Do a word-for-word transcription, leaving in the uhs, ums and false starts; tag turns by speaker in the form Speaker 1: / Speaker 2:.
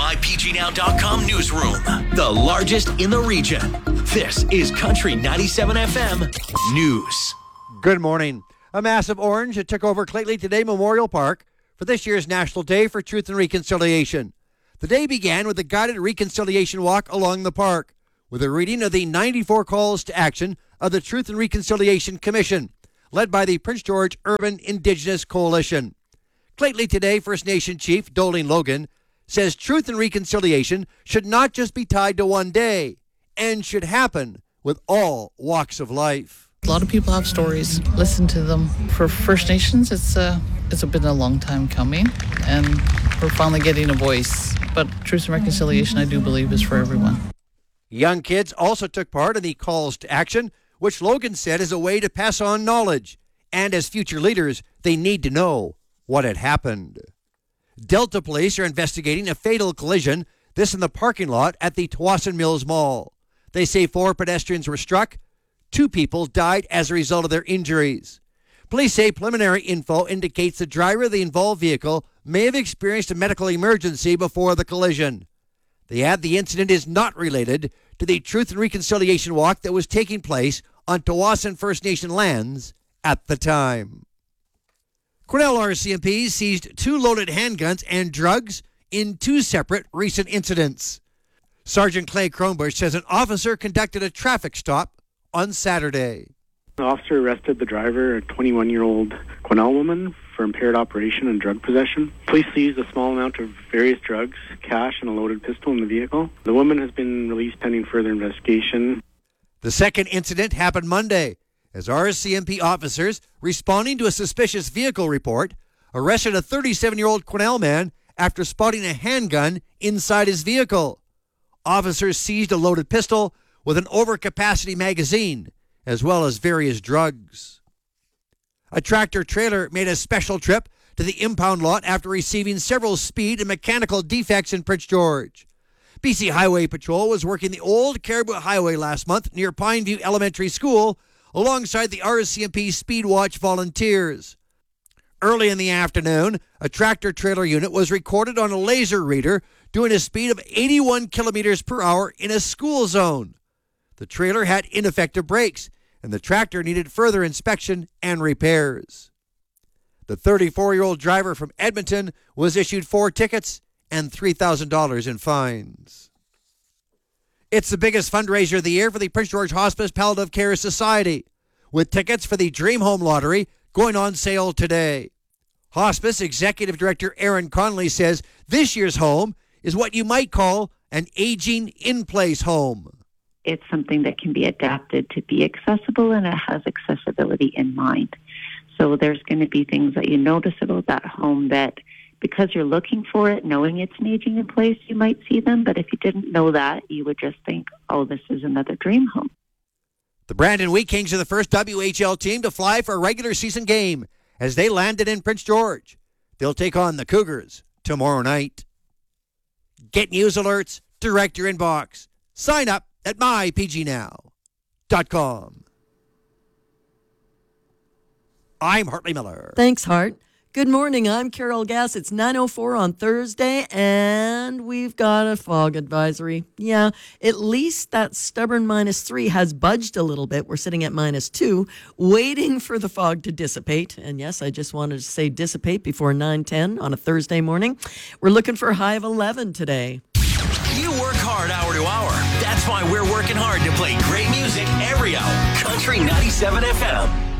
Speaker 1: my p g now dot com newsroom, the largest in the region. This is Country ninety-seven F M News.
Speaker 2: Good morning. A massive orange that took over Claytley Today Memorial Park for this year's National Day for Truth and Reconciliation. The day began with a guided reconciliation walk along the park, with a reading of the ninety-four calls to action of the Truth and Reconciliation Commission, led by the Prince George Urban Indigenous Coalition. Claytley Today First Nation Chief Doling Logan says truth and reconciliation should not just be tied to one day, and should happen with all walks of life.
Speaker 3: A lot of people have stories. Listen to them. For First Nations, it's uh, it's been a long time coming, and we're finally getting a voice. But truth and reconciliation, I do believe, is for everyone.
Speaker 2: Young kids also took part in the calls to action, which Logan said is a way to pass on knowledge. And as future leaders, they need to know what had happened. Delta police are investigating a fatal collision, this in the parking lot at the Tsawwassen Mills Mall. They say four pedestrians were struck. Two people died as a result of their injuries. Police say preliminary info indicates the driver of the involved vehicle may have experienced a medical emergency before the collision. They add the incident is not related to the Truth and Reconciliation Walk that was taking place on Tsawwassen First Nation lands at the time. Quesnel R C M P seized two loaded handguns and drugs in two separate recent incidents. Sergeant Clay Kronbush says an officer conducted a traffic stop on Saturday.
Speaker 4: The officer arrested the driver, a twenty-one-year-old Quesnel woman, for impaired operation and drug possession. Police seized a small amount of various drugs, cash, and a loaded pistol in the vehicle. The woman has been released pending further investigation.
Speaker 2: The second incident happened Monday, as R C M P officers, responding to a suspicious vehicle report, arrested a thirty-seven-year-old Quesnel man after spotting a handgun inside his vehicle. Officers seized a loaded pistol with an overcapacity magazine, as well as various drugs. A tractor-trailer made a special trip to the impound lot after receiving several speed and mechanical defects in Prince George. B C Highway Patrol was working the old Caribou Highway last month near Pineview Elementary School alongside the R C M P Speedwatch volunteers. Early in the afternoon, a tractor-trailer unit was recorded on a laser reader doing a speed of eighty-one kilometers per hour in a school zone. The trailer had ineffective brakes, and the tractor needed further inspection and repairs. The thirty-four-year-old driver from Edmonton was issued four tickets and three thousand dollars in fines. It's the biggest fundraiser of the year for the Prince George Hospice Palliative Care Society, with tickets for the Dream Home Lottery going on sale today. Hospice Executive Director Aaron Connolly says this year's home is what you might call an aging in-place home.
Speaker 5: It's something that can be adapted to be accessible, and it has accessibility in mind. So there's going to be things that you notice about that home that, because you're looking for it, knowing it's an aging in place, you might see them. But if you didn't know that, you would just think, oh, this is another dream home.
Speaker 2: The Brandon Wheat Kings are the first W H L team to fly for a regular season game as they landed in Prince George. They'll take on the Cougars tomorrow night. Get news alerts, direct your inbox. Sign up at my p g now dot com. I'm Hartley Miller.
Speaker 6: Thanks, Hart. Good morning. I'm Carol Gass. It's nine oh four on Thursday, and we've got a fog advisory. Yeah, at least that stubborn minus three has budged a little bit. We're sitting at minus two, waiting for the fog to dissipate. And yes, I just wanted to say dissipate before nine ten on a Thursday morning. We're looking for a high of eleven today.
Speaker 1: You work hard hour to hour. That's why we're working hard to play great music every hour. Country ninety-seven F M.